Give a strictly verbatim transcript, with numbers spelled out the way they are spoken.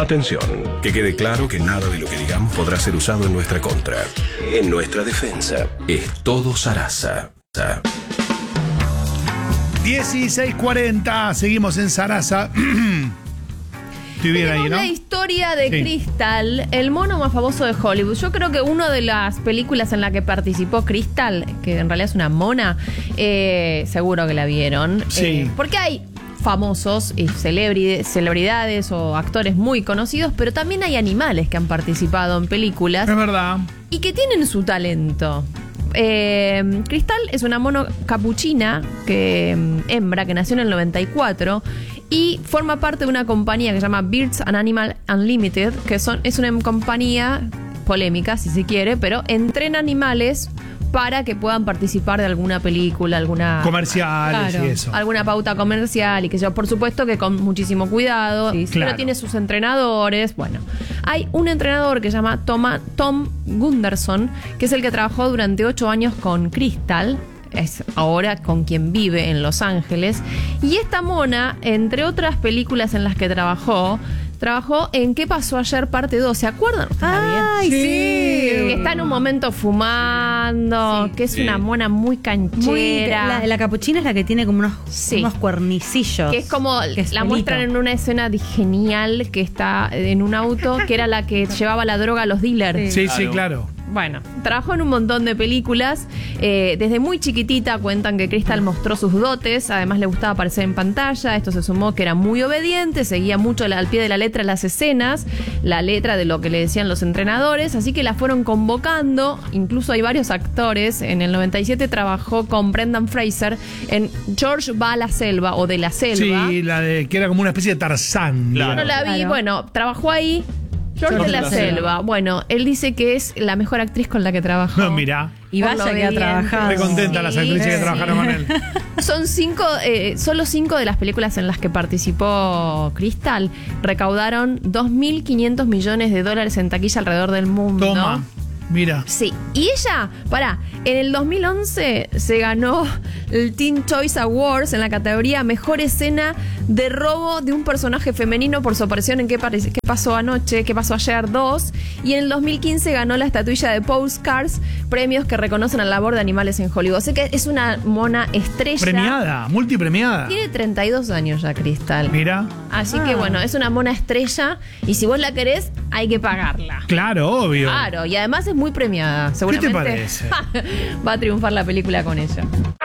Atención, que quede claro que nada de lo que digamos podrá ser usado en nuestra contra. En nuestra defensa, es todo Sarasa. dieciséis cuarenta, seguimos en Sarasa. Estoy bien ahí, ¿no? La historia de Sí. Crystal, el mono más famoso de Hollywood. Yo creo que una de las películas en la que participó Crystal, que en realidad es una mona, eh, seguro que la vieron. Sí. Eh, porque hay famosos y celebri- celebridades o actores muy conocidos, pero también hay animales que han participado en películas Es verdad. y que tienen su talento. Eh, Crystal es una mono capuchina, que, hembra, que nació en el noventa y cuatro y forma parte de una compañía que se llama Birds and Animal Unlimited, que son, es una compañía polémica, si se quiere, pero entrena animales para que puedan participar de alguna película, alguna Comerciales Claro, y eso. alguna pauta comercial y que yo, por supuesto que con muchísimo cuidado, Sí, pero claro. tiene sus entrenadores. Bueno, hay un entrenador que se llama Toma, Tom Gunderson, que es el que trabajó durante ocho años con Crystal, es ahora con quien vive en Los Ángeles, y esta mona, entre otras películas en las que trabajó, trabajó en ¿Qué pasó ayer? Parte dos. ¿Se acuerdan? ¿Ustedes la vieron? Ay, sí. Que está en un momento fumando, Sí. que es Sí. una mona muy canchera. Muy, la, la capuchina es la que tiene como unos, Sí. unos cuernicillos. Que es como, que es la pelito. muestran en una escena de- genial que está en un auto, que era la que llevaba la droga a los dealers. Sí, sí, claro. Bueno, trabajó en un montón de películas. Eh, desde muy chiquitita cuentan que Crystal mostró sus dotes. Además le gustaba aparecer en pantalla. Esto se sumó que era muy obediente. Seguía mucho la- al pie de la letra las escenas. La letra de lo que le decían los entrenadores. Así que la fueron convocando. Incluso hay varios actores. En el noventa y siete trabajó con Brendan Fraser en George va a la selva o de la selva. Sí, la de que era como una especie de Tarzán. Claro. Yo no la vi, Claro. bueno, trabajó ahí. George de la, selva. Bueno, él dice que es la mejor actriz con la que trabajó. No, mirá. Y Por vaya lo que ha obediente. trabajado. Re contenta las Sí, actrices que sí. trabajaron con él. Son cinco, eh, solo cinco de las películas en las que participó Crystal recaudaron dos mil quinientos millones de dólares en taquilla alrededor del mundo. Toma. Mira. Sí, y ella, pará, en el dos mil once se ganó el Teen Choice Awards en la categoría Mejor Escena de Robo de un Personaje Femenino por su aparición en ¿Qué, parece, qué pasó anoche? ¿Qué pasó ayer? dos. Y en el dos mil quince ganó la estatuilla de Postcards, premios que reconocen la labor de animales en Hollywood. Sé que es una mona estrella. Premiada, multipremiada. Tiene treinta y dos años ya, Crystal. Mira. Así Ah. que bueno, es una mona estrella y si vos la querés, hay que pagarla. Claro, obvio. Claro, y además es muy premiada. Seguramente parece? va a triunfar la película con ella.